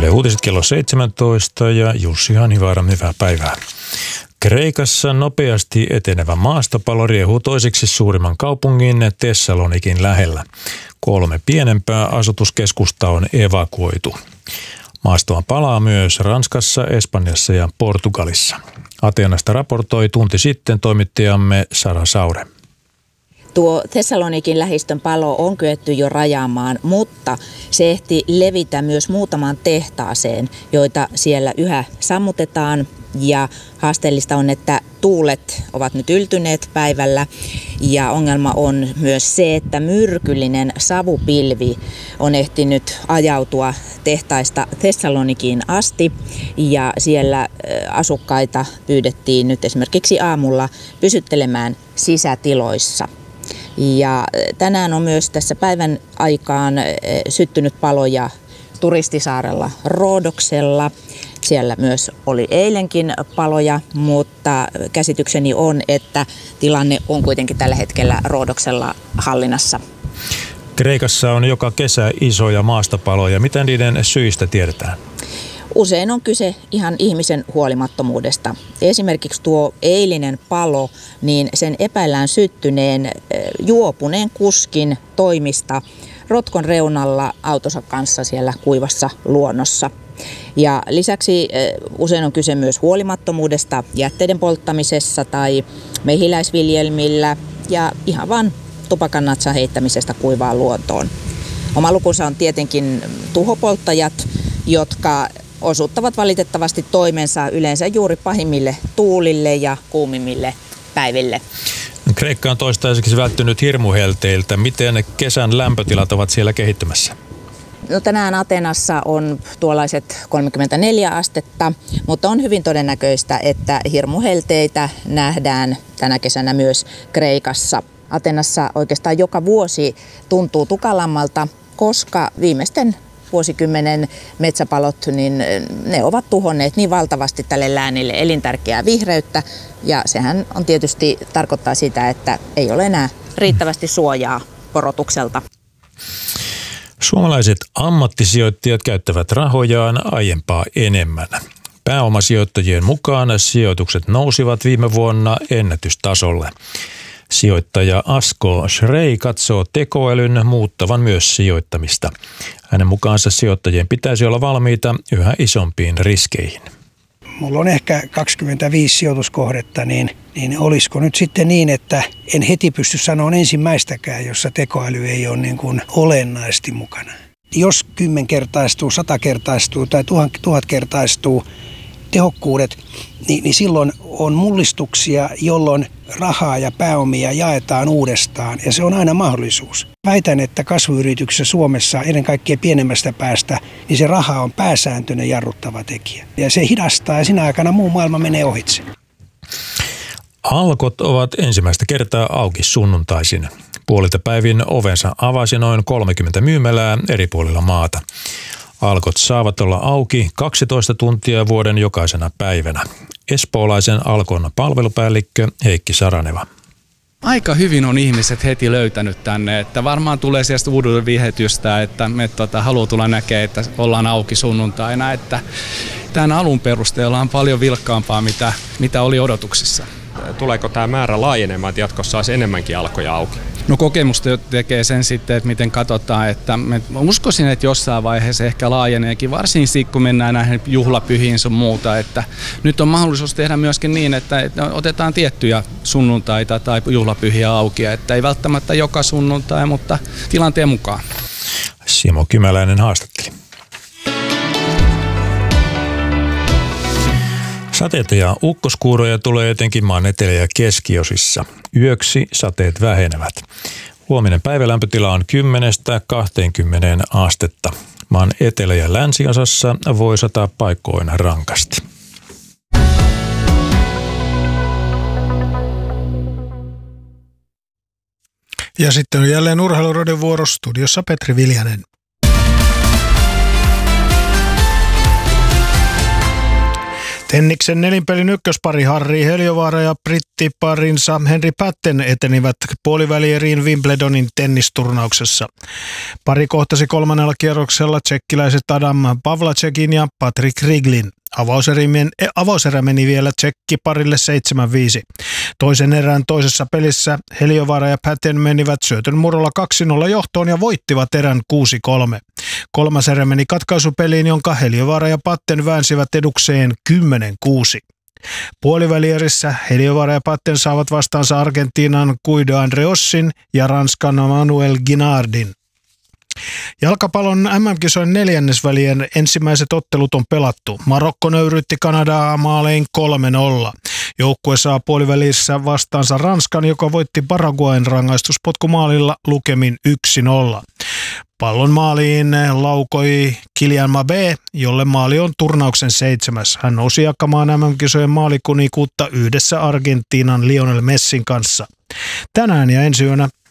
Yle Uutiset kello 17 ja Jussi Hanivaara, hyvää päivää. Kreikassa nopeasti etenevä maastopalo riehuu toiseksi suurimman kaupungin Thessalonikin lähellä. 3 pienempää asutuskeskusta on evakuoitu. Maastoa palaa myös Ranskassa, Espanjassa ja Portugalissa. Ateenasta raportoi tunti sitten toimittajamme Sara Saure. Tuo Thessalonikin lähistön palo on kyetty jo rajaamaan, mutta se ehti levitä myös muutamaan tehtaaseen, joita siellä yhä sammutetaan. Ja haasteellista on, että tuulet ovat nyt yltyneet päivällä ja ongelma on myös se, että myrkyllinen savupilvi on ehtinyt ajautua tehtaista Thessalonikiin asti ja siellä asukkaita pyydettiin nyt esimerkiksi aamulla pysyttelemään sisätiloissa. Ja tänään on myös tässä päivän aikaan syttynyt paloja turistisaarella Roodoksella. Siellä myös oli eilenkin paloja, mutta käsitykseni on, että tilanne on kuitenkin tällä hetkellä Roodoksella hallinnassa. Kreikassa on joka kesä isoja maastopaloja. Mitä niiden syistä tiedetään? Usein on kyse ihan ihmisen huolimattomuudesta. Esimerkiksi tuo eilinen palo, niin sen epäillään syttyneen juopuneen kuskin toimista rotkon reunalla autonsa kanssa siellä kuivassa luonnossa. Ja lisäksi usein on kyse myös huolimattomuudesta jätteiden polttamisessa tai mehiläisviljelmillä ja ihan vaan tupakannatsan heittämisestä kuivaan luontoon. Oma lukunsa on tietenkin tuhopolttajat, jotka osuuttavat valitettavasti toimensa yleensä juuri pahimmille tuulille ja kuumimmille päiville. Kreikka on toistaiseksi välttynyt hirmuhelteiltä. Miten kesän lämpötilat ovat siellä kehittymässä? No, tänään Atenassa on tuollaiset 34 astetta, mutta on hyvin todennäköistä, että hirmuhelteitä nähdään tänä kesänä myös Kreikassa. Atenassa oikeastaan joka vuosi tuntuu tukalammalta, koska viimeisten vuosikymmenen metsäpalot, niin ne ovat tuhonneet niin valtavasti tälle läänille elintärkeää vihreyttä. Ja sehän on tietysti tarkoittaa sitä, että ei ole enää riittävästi suojaa porotukselta. Suomalaiset ammattisijoittajat käyttävät rahojaan aiempaa enemmän. Pääomasijoittajien mukaan sijoitukset nousivat viime vuonna ennätystasolle. Sijoittaja Asko Schrey katsoo tekoälyn muuttavan myös sijoittamista. Hänen mukaansa sijoittajien pitäisi olla valmiita yhä isompiin riskeihin. Mulla on ehkä 25 sijoituskohdetta, niin olisiko nyt sitten niin, että en heti pysty sanomaan ensimmäistäkään, jossa tekoäly ei ole niin kuin olennaisesti mukana. Jos 10-kertaistuu, 100-kertaistuu tai 1000-kertaistuu tehokkuudet, niin silloin on mullistuksia, jolloin rahaa ja pääomia jaetaan uudestaan ja se on aina mahdollisuus. Väitän, että kasvuyrityksessä Suomessa ennen kaikkea pienemmästä päästä, niin se raha on pääsääntöinen jarruttava tekijä. Ja se hidastaa ja sinä aikana muu maailma menee ohitse. Alkot ovat ensimmäistä kertaa auki sunnuntaisin. Puolilta päivin ovensa avasi noin 30 myymälää eri puolilla maata. Alkot saavat olla auki 12 tuntia vuoden jokaisena päivänä. Espoolaisen Alkon palvelupäällikkö Heikki Saraneva. Aika hyvin on ihmiset heti löytänyt tänne, että varmaan tulee sieltä uudelleen vihetystä, että me haluaa tulla näkemään, että ollaan auki sunnuntaina, että tämän alun perusteella on paljon vilkkaampaa, mitä oli odotuksissa. Tuleeko tämä määrä laajenemaan, että jatkossa olisi enemmänkin alkoja auki? No kokemusta tekee sen sitten, että miten katsotaan, että mä uskoisin, että jossain vaiheessa ehkä laajeneekin, varsinkin kun mennään näihin juhlapyhiin sun muuta, että nyt on mahdollisuus tehdä myöskin niin, että otetaan tiettyjä sunnuntaita tai juhlapyhiä auki, että ei välttämättä joka sunnuntai, mutta tilanteen mukaan. Simo Kymäläinen haastatteli. Sateita ja ukkoskuuroja tulee etenkin maan etelä- ja keskiosissa. Yöksi sateet vähenevät. Huominen päivälämpötila on 10–20 astetta. Maan etelä- ja länsiosassa voi sataa paikkoin rankasti. Ja sitten on jälleen urheiluroden vuoro, studiossa Petri Viljanen. Tenniksen nelinpelin ykköspari Harri Heliövaara ja brittiparinsa Henri Patten etenivät puolivälieriin Wimbledonin tennisturnauksessa. Pari kohtasi kolmannella kierroksella tsekkiläiset Adam Pavlacekin ja Patrick Riglin. Avauserä meni vielä tsekkiparille 7-5. Toisen erän toisessa pelissä Heliövaara ja Patten menivät syötön murrolla 2-0 johtoon ja voittivat erän 6-3. Kolmas erä meni katkaisupeliin, jonka Heliövaara ja Patten väänsivät edukseen 10-6. Puolivälierissä Heliövaara ja Patten saavat vastaansa Argentiinan Guido Andreossin ja Ranskan Manuel Guinardin. Jalkapallon MM-kisojen neljännesvälien ensimmäiset ottelut on pelattu. Marokko nöyrytti Kanadaa maalein 3-0. Joukkue saa puolivälissä vastaansa Ranskan, joka voitti Paraguayn rangaistuspotkumaalilla lukemin 1-0. Pallon maaliin laukoi Kylian Mbappé, jolle maali on turnauksen 7. Hän nousi jakamaan MM-kisojen maalikuninkuutta yhdessä Argentiinan Lionel Messin kanssa. Tänään ja ensi yönä